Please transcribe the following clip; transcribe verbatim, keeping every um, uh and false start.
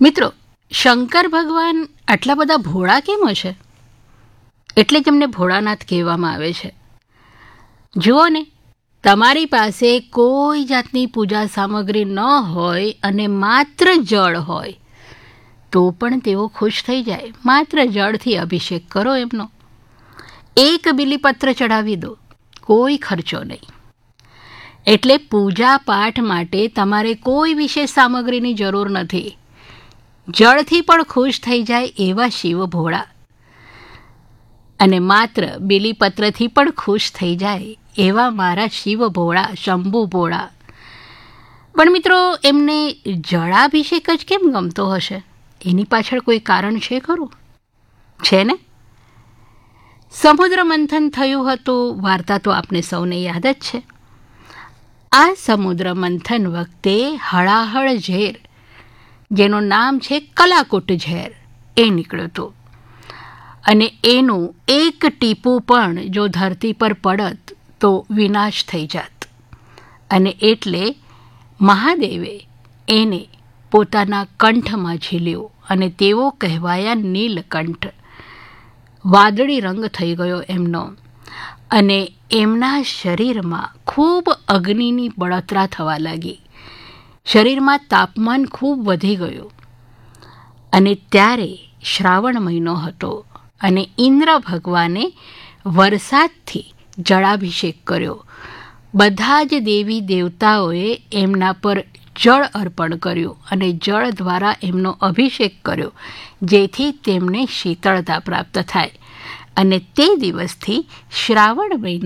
મિત્રો, શંકર ભગવાન આટલા બધા ભોળા કેમ હશે? એટલે જ એમને ભોળાનાથ કહેવામાં આવે છે. જુઓ ને, તમારી પાસે કોઈ જાતની પૂજા સામગ્રી ન હોય અને માત્ર જળ હોય તો પણ તેઓ ખુશ થઈ જાય. માત્ર જળથી અભિષેક કરો એમનો. એક બિલીપત્ર ચડાવી દો, કોઈ ખર્ચો નહીં. એટલે પૂજા પાઠ માટે તમારે કોઈ વિશેષ સામગ્રીની જરૂર નથી. જળથી પણ ખુશ થઈ જાય એવા શિવ ભોળા, અને માત્ર બિલીપત્રથી પણ ખુશ થઈ જાય એવા મારા શિવ ભોળા, શંભુ ભોળા. પણ મિત્રો, એમને જળાભિષેક જ કેમ ગમતો હશે? એની પાછળ કોઈ કારણ છે ખરું? છે ને? સમુદ્ર મંથન થયું હતું, વાર્તા તો આપને સૌને યાદ જ છે. આ સમુદ્ર મંથન વખતે હળાહળ ઝેર, જેનું નામ છે કલાકુટ ઝેર, એ નીકળ્યું હતું. અને એનું એક ટીપું પણ જો ધરતી પર પડત તો વિનાશ થઈ જાત. અને એટલે મહાદેવે એને પોતાના કંઠમાં ઝીલ્યો અને તેઓ કહેવાયા નીલકંઠ. વાદળી રંગ થઈ ગયો એમનો, અને એમના શરીરમાં ખૂબ અગ્નિની બળતરા થવા લાગી. શરીરમાં તાપમાન ખૂબ વધી ગયું. અને ત્યારે શ્રાવણ મહિનો હતો, અને ઇન્દ્ર ભગવાને વરસાદથી જળાભિષેક કર્યો. બધા જ દેવી દેવતાઓએ એમના પર જળ અર્પણ કર્યું અને જળ દ્વારા એમનો અભિષેક કર્યો, જેથી તેમને શીતળતા પ્રાપ્ત થાય. અને તે દિવસથી શ્રાવણ મહિનો